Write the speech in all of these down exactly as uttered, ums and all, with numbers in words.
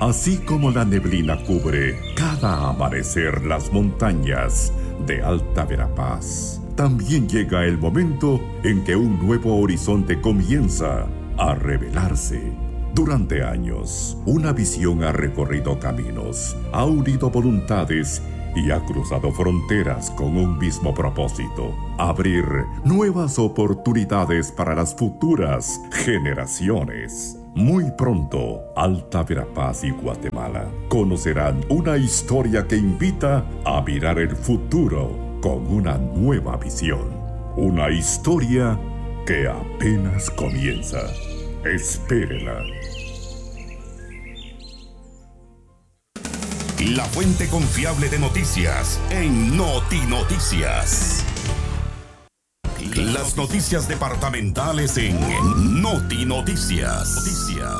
Así como la neblina cubre cada amanecer las montañas de Alta Verapaz, también llega el momento en que un nuevo horizonte comienza a revelarse. Durante años, una visión ha recorrido caminos, ha unido voluntades y ha cruzado fronteras con un mismo propósito: abrir nuevas oportunidades para las futuras generaciones. Muy pronto, Alta Verapaz y Guatemala conocerán una historia que invita a mirar el futuro con una nueva visión. Una historia que apenas comienza. Espérela. La fuente confiable de noticias en Noti Noticias. Las noticias departamentales en Noti Noticias. Noticias.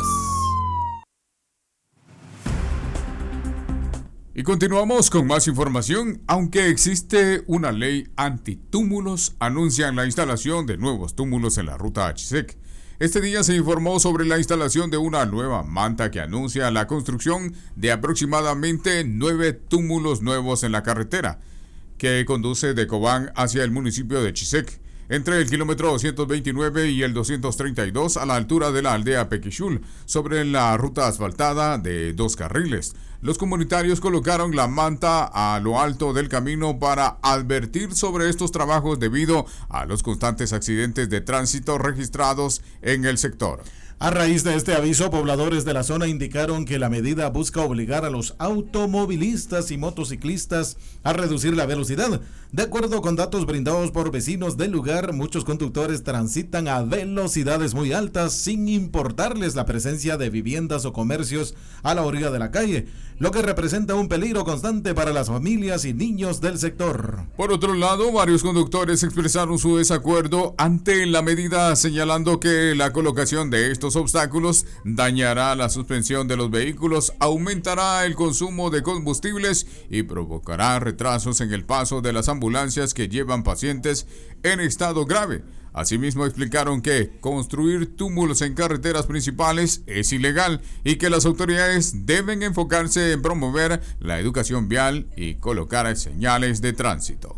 Y continuamos con más información. Aunque existe una ley antitúmulos, anuncian la instalación de nuevos túmulos en la ruta Achicec. Este día se informó sobre la instalación de una nueva manta que anuncia la construcción de aproximadamente nueve túmulos nuevos en la carretera que conduce de Cobán hacia el municipio de Chicec, entre el kilómetro doscientos veintinueve y el doscientos treinta y dos, a la altura de la aldea Pequichul, sobre la ruta asfaltada de dos carriles. Los comunitarios colocaron la manta a lo alto del camino para advertir sobre estos trabajos debido a los constantes accidentes de tránsito registrados en el sector. A raíz de este aviso, pobladores de la zona indicaron que la medida busca obligar a los automovilistas y motociclistas a reducir la velocidad. De acuerdo con datos brindados por vecinos del lugar, muchos conductores transitan a velocidades muy altas sin importarles la presencia de viviendas o comercios a la orilla de la calle, lo que representa un peligro constante para las familias y niños del sector. Por otro lado, varios conductores expresaron su desacuerdo ante la medida, señalando que la colocación de estos obstáculos dañará la suspensión de los vehículos, aumentará el consumo de combustibles y provocará retrasos en el paso de las ambulancias que llevan pacientes en estado grave. Asimismo, explicaron que construir túmulos en carreteras principales es ilegal y que las autoridades deben enfocarse en promover la educación vial y colocar señales de tránsito.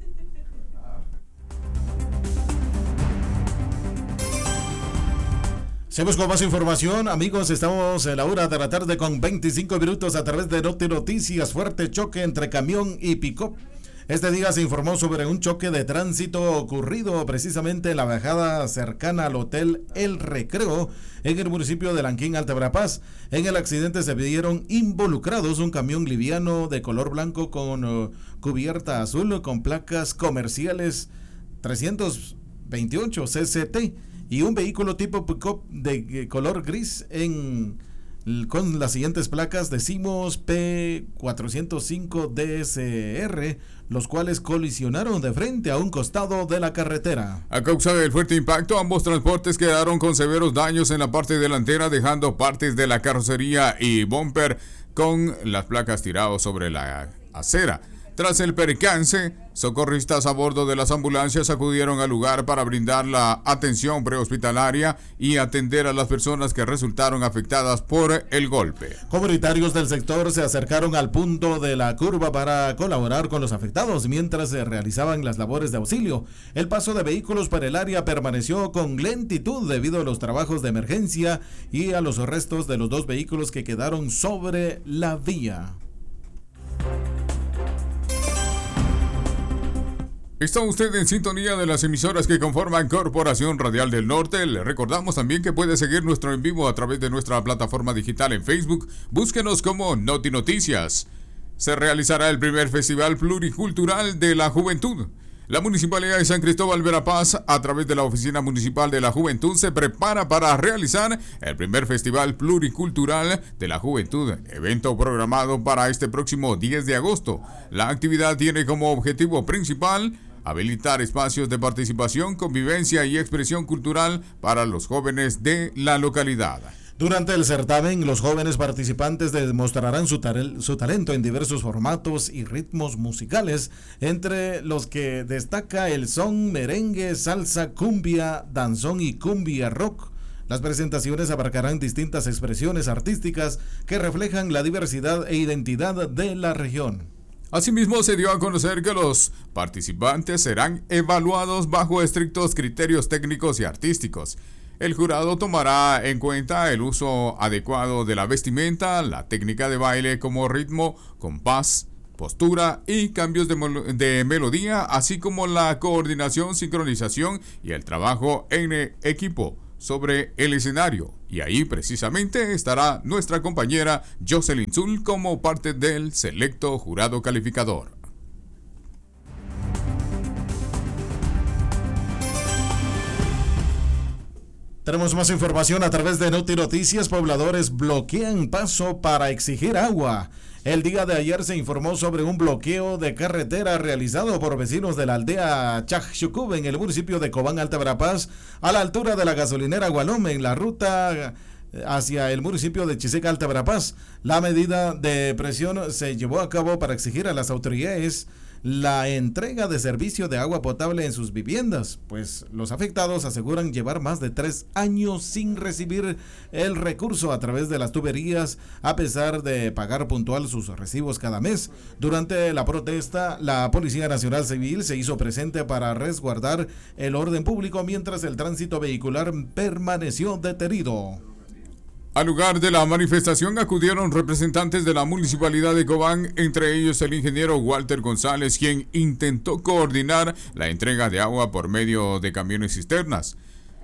Seguimos con más información, amigos. Estamos en la hora de la tarde con veinticinco minutos a través de Noti Noticias. Fuerte choque entre camión y pick-up. Este día se informó sobre un choque de tránsito ocurrido precisamente en la bajada cercana al Hotel El Recreo en el municipio de Lanquín, Alta Verapaz. En el accidente se vieron involucrados un camión liviano de color blanco con uh, cubierta azul con placas comerciales trescientos veintiocho C C T y un vehículo tipo pick-up de color gris en con las siguientes placas: decimos P cuatrocientos cinco D S R, los cuales colisionaron de frente a un costado de la carretera. A causa del fuerte impacto, ambos transportes quedaron con severos daños en la parte delantera, dejando partes de la carrocería y bumper con las placas tiradas sobre la acera. Tras el percance, socorristas a bordo de las ambulancias acudieron al lugar para brindar la atención prehospitalaria y atender a las personas que resultaron afectadas por el golpe. Comunitarios del sector se acercaron al punto de la curva para colaborar con los afectados mientras se realizaban las labores de auxilio. El paso de vehículos por el área permaneció con lentitud debido a los trabajos de emergencia y a los restos de los dos vehículos que quedaron sobre la vía. Está usted en sintonía de las emisoras que conforman Corporación Radial del Norte. Le recordamos también que puede seguir nuestro en vivo a través de nuestra plataforma digital en Facebook. Búsquenos como Noti Noticias. Se realizará el primer Festival Pluricultural de la Juventud. La Municipalidad de San Cristóbal Verapaz, a través de la Oficina Municipal de la Juventud, se prepara para realizar el primer Festival Pluricultural de la Juventud, evento programado para este próximo diez de agosto. La actividad tiene como objetivo principal habilitar espacios de participación, convivencia y expresión cultural para los jóvenes de la localidad. Durante el certamen, los jóvenes participantes demostrarán su, tar- su talento en diversos formatos y ritmos musicales, entre los que destaca el son, merengue, salsa, cumbia, danzón y cumbia rock. Las presentaciones abarcarán distintas expresiones artísticas que reflejan la diversidad e identidad de la región. Asimismo, se dio a conocer que los participantes serán evaluados bajo estrictos criterios técnicos y artísticos. El jurado tomará en cuenta el uso adecuado de la vestimenta, la técnica de baile como ritmo, compás, postura y cambios de, de melodía, así como la coordinación, sincronización y el trabajo en equipo sobre el escenario. Y ahí precisamente estará nuestra compañera Jocelyn Zul como parte del selecto jurado calificador. Tenemos más información a través de Noti Noticias. Pobladores bloquean paso para exigir agua. El día de ayer se informó sobre un bloqueo de carretera realizado por vecinos de la aldea Chajchucub en el municipio de Cobán, Alta Verapaz, a la altura de la gasolinera Gualome, en la ruta hacia el municipio de Chiseca, Alta Verapaz. La medida de presión se llevó a cabo para exigir a las autoridades la entrega de servicio de agua potable en sus viviendas, pues los afectados aseguran llevar más de tres años sin recibir el recurso a través de las tuberías, a pesar de pagar puntual sus recibos cada mes. Durante la protesta, la Policía Nacional Civil se hizo presente para resguardar el orden público mientras el tránsito vehicular permaneció detenido. Al lugar de la manifestación acudieron representantes de la Municipalidad de Cobán, entre ellos el ingeniero Walter González, quien intentó coordinar la entrega de agua por medio de camiones cisternas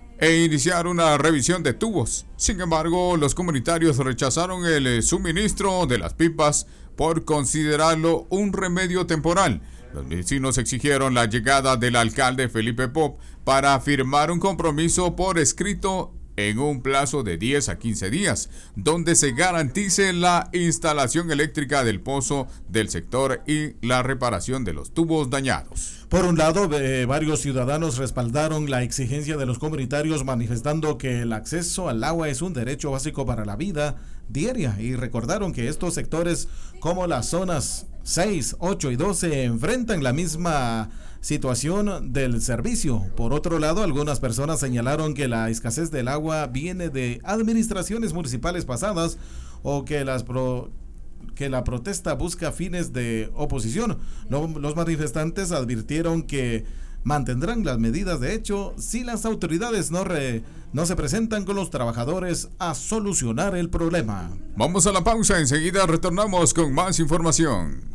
e iniciar una revisión de tubos. Sin embargo, los comunitarios rechazaron el suministro de las pipas por considerarlo un remedio temporal. Los vecinos exigieron la llegada del alcalde Felipe Pop para firmar un compromiso por escrito en un plazo de diez a quince días, donde se garantice la instalación eléctrica del pozo del sector y la reparación de los tubos dañados. Por un lado, eh, varios ciudadanos respaldaron la exigencia de los comunitarios, manifestando que el acceso al agua es un derecho básico para la vida diaria, y recordaron que estos sectores, como las zonas seis, ocho y doce, enfrentan la misma situación del servicio. Por otro lado, algunas personas señalaron que la escasez del agua viene de administraciones municipales pasadas, o que las pro, que la protesta busca fines de oposición. Los manifestantes advirtieron que mantendrán las medidas de hecho si las autoridades no, re, no se presentan con los trabajadores a solucionar el problema. Vamos a la pausa, enseguida retornamos con más información.